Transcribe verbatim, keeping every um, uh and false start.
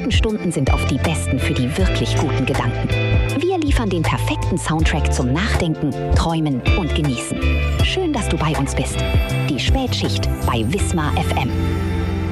besten Stunden sind oft die besten für die wirklich guten Gedanken. Wir liefern den perfekten Soundtrack zum Nachdenken, Träumen und Genießen. Schön, dass du bei uns bist. Die Spätschicht bei Wismar F M.